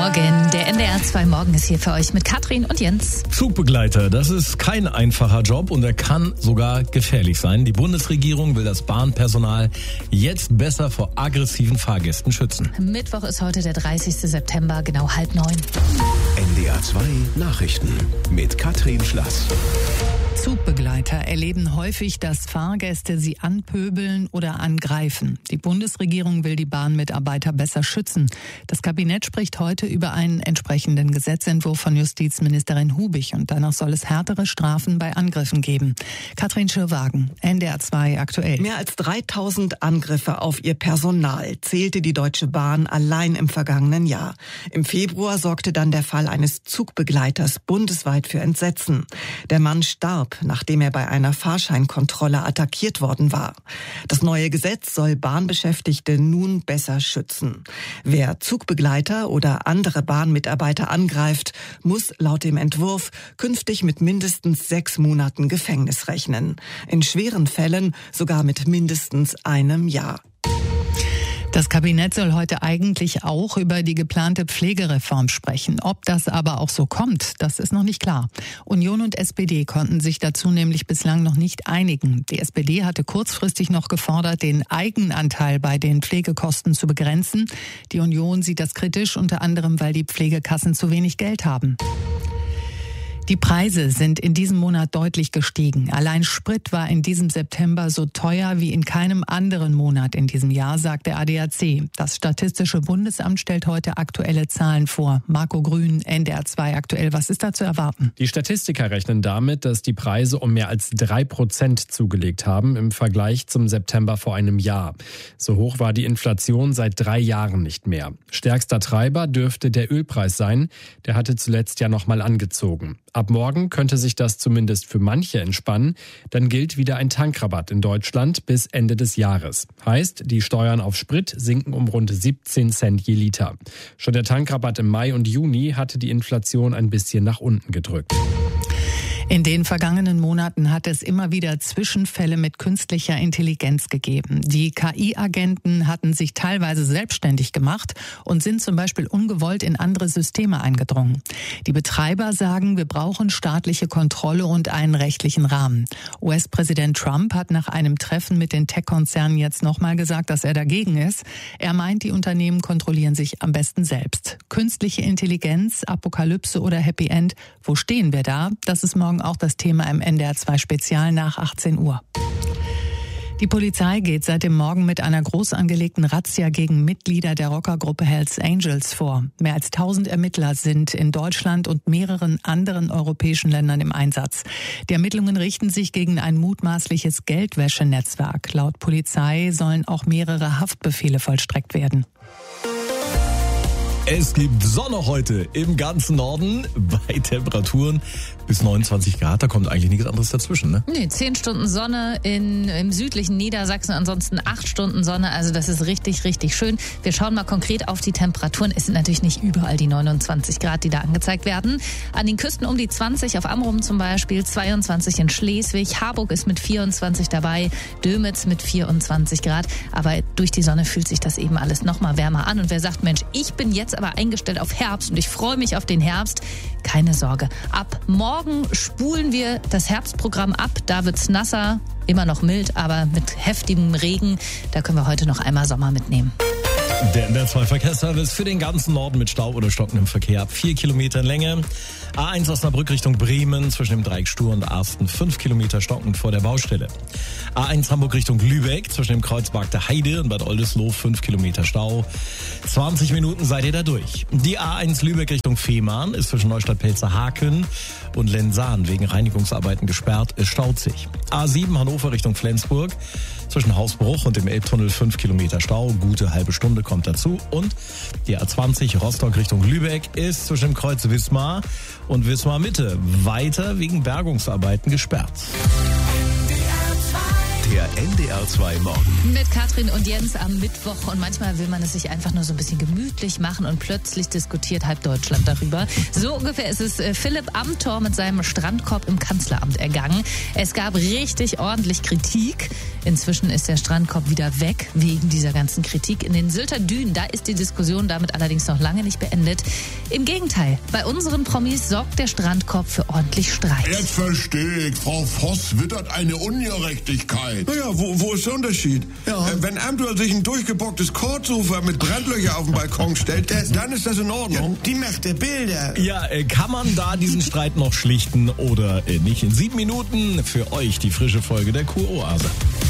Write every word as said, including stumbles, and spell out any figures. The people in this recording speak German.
Morgen, der N D R zwei Morgen ist hier für euch mit Katrin und Jens. Zugbegleiter, das ist kein einfacher Job und er kann sogar gefährlich sein. Die Bundesregierung will das Bahnpersonal jetzt besser vor aggressiven Fahrgästen schützen. Mittwoch ist heute der dreißigste September, genau halb neun. N D R zwei Nachrichten mit Katrin Schlass. Zugbegleiter erleben häufig, dass Fahrgäste sie anpöbeln oder angreifen. Die Bundesregierung will die Bahnmitarbeiter besser schützen. Das Kabinett spricht heute über einen entsprechenden Gesetzentwurf von Justizministerin Hubig und danach soll es härtere Strafen bei Angriffen geben. Katrin Schirwagen, N D R zwei aktuell. Mehr als dreitausend Angriffe auf ihr Personal zählte die Deutsche Bahn allein im vergangenen Jahr. Im Februar sorgte dann der Fall eines Zugbegleiters bundesweit für Entsetzen. Der Mann starb, nachdem er bei einer Fahrscheinkontrolle attackiert worden war. Das neue Gesetz soll Bahnbeschäftigte nun besser schützen. Wer Zugbegleiter oder andere Bahnmitarbeiter angreift, muss laut dem Entwurf künftig mit mindestens sechs Monaten Gefängnis rechnen. In schweren Fällen sogar mit mindestens einem Jahr. Das Kabinett soll heute eigentlich auch über die geplante Pflegereform sprechen. Ob das aber auch so kommt, das ist noch nicht klar. Union und S P D konnten sich dazu nämlich bislang noch nicht einigen. Die S P D hatte kurzfristig noch gefordert, den Eigenanteil bei den Pflegekosten zu begrenzen. Die Union sieht das kritisch, unter anderem, weil die Pflegekassen zu wenig Geld haben. Die Preise sind in diesem Monat deutlich gestiegen. Allein Sprit war in diesem September so teuer wie in keinem anderen Monat in diesem Jahr, sagt der A D A C. Das Statistische Bundesamt stellt heute aktuelle Zahlen vor. Marco Grün, N D R zwei aktuell. Was ist da zu erwarten? Die Statistiker rechnen damit, dass die Preise um mehr als drei Prozent zugelegt haben im Vergleich zum September vor einem Jahr. So hoch war die Inflation seit drei Jahren nicht mehr. Stärkster Treiber dürfte der Ölpreis sein. Der hatte zuletzt ja noch mal angezogen. Ab morgen könnte sich das zumindest für manche entspannen. Dann gilt wieder ein Tankrabatt in Deutschland bis Ende des Jahres. Heißt, die Steuern auf Sprit sinken um rund siebzehn Cent je Liter. Schon der Tankrabatt im Mai und Juni hatte die Inflation ein bisschen nach unten gedrückt. In den vergangenen Monaten hat es immer wieder Zwischenfälle mit künstlicher Intelligenz gegeben. Die K I-Agenten hatten sich teilweise selbstständig gemacht und sind zum Beispiel ungewollt in andere Systeme eingedrungen. Die Betreiber sagen, wir brauchen staatliche Kontrolle und einen rechtlichen Rahmen. U S-Präsident Trump hat nach einem Treffen mit den Tech-Konzernen jetzt nochmal gesagt, dass er dagegen ist. Er meint, die Unternehmen kontrollieren sich am besten selbst. Künstliche Intelligenz, Apokalypse oder Happy End, wo stehen wir da? Das ist morgen auch das Thema im N D R zwei Spezial nach achtzehn Uhr. Die Polizei geht seit dem Morgen mit einer groß angelegten Razzia gegen Mitglieder der Rockergruppe Hells Angels vor. Mehr als tausend Ermittler sind in Deutschland und mehreren anderen europäischen Ländern im Einsatz. Die Ermittlungen richten sich gegen ein mutmaßliches Geldwäschenetzwerk. Laut Polizei sollen auch mehrere Haftbefehle vollstreckt werden. Es gibt Sonne heute im ganzen Norden bei Temperaturen bis neunundzwanzig Grad. Da kommt eigentlich nichts anderes dazwischen, ne? Nee, zehn Stunden Sonne in, im südlichen Niedersachsen, ansonsten acht Stunden Sonne. Also das ist richtig, richtig schön. Wir schauen mal konkret auf die Temperaturen. Es sind natürlich nicht überall die neunundzwanzig Grad, die da angezeigt werden. An den Küsten um die zwanzig, auf Amrum zum Beispiel, zweiundzwanzig in Schleswig. Harburg ist mit vierundzwanzig dabei, Dömitz mit vierundzwanzig Grad. Aber durch die Sonne fühlt sich das eben alles noch mal wärmer an. Und wer sagt, Mensch, ich bin jetzt aber eingestellt auf Herbst und ich freue mich auf den Herbst, keine Sorge. Ab morgen spulen wir das Herbstprogramm ab. Da wird's nasser, immer noch mild, aber mit heftigem Regen. Da können wir heute noch einmal Sommer mitnehmen. Der N D R zwei Verkehrsservice für den ganzen Norden mit Stau oder stockendem Verkehr ab vier Kilometer in Länge. A eins Osnabrück Richtung Bremen zwischen dem Dreieck Stur und Arsten fünf Kilometer stockend vor der Baustelle. A eins Hamburg Richtung Lübeck zwischen dem Kreuzberg der Heide und Bad Oldesloe fünf Kilometer Stau. zwanzig Minuten seid ihr da durch. Die A eins Lübeck Richtung Fehmarn ist zwischen Neustadt-Pelzerhaken und Lensahn wegen Reinigungsarbeiten gesperrt. Es staut sich. A sieben Hannover Richtung Flensburg zwischen Hausbruch und dem Elbtunnel fünf Kilometer Stau. Gute halbe Stunde kommt dazu. Und die A zwanzig Rostock Richtung Lübeck ist zwischen dem Kreuz Wismar und Wismar Mitte weiter wegen Bergungsarbeiten gesperrt. Der N D R zwei Morgen. Mit Katrin und Jens am Mittwoch. Und manchmal will man es sich einfach nur so ein bisschen gemütlich machen und plötzlich diskutiert halb Deutschland darüber. So ungefähr ist es Philipp Amthor mit seinem Strandkorb im Kanzleramt ergangen. Es gab richtig ordentlich Kritik. Inzwischen ist der Strandkorb wieder weg wegen dieser ganzen Kritik. In den Sylter Dünen, da ist die Diskussion damit allerdings noch lange nicht beendet. Im Gegenteil, bei unseren Promis sorgt der Strandkorb für ordentlich Streit. Jetzt verstehe ich, Frau Voss wittert eine Ungerechtigkeit. Naja, wo, wo ist der Unterschied? Ja. Äh, wenn Amthor sich ein durchgebocktes Kordsofa mit Brandlöcher auf den Balkon stellt, das, dann ist das in Ordnung. Ja, die macht der Bilder. Ja, äh, kann man da diesen Streit noch schlichten oder äh, nicht? In sieben Minuten für euch die frische Folge der Kuroase.